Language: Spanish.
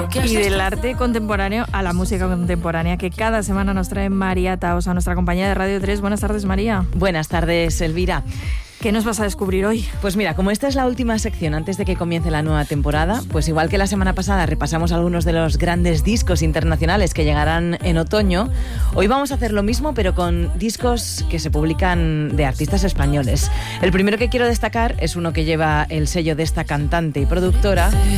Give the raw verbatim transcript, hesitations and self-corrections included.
Y del arte contemporáneo a la música contemporánea, que cada semana nos trae María Taos a nuestra compañía de Radio tres. Buenas tardes, María. Buenas tardes, Elvira. ¿Qué nos vas a descubrir hoy? Pues mira, como esta es la última sección antes de que comience la nueva temporada, pues igual que la semana pasada repasamos algunos de los grandes discos internacionales que llegarán en otoño, hoy vamos a hacer lo mismo pero con discos que se publican de artistas españoles. El primero que quiero destacar es uno que lleva el sello de esta cantante y productora,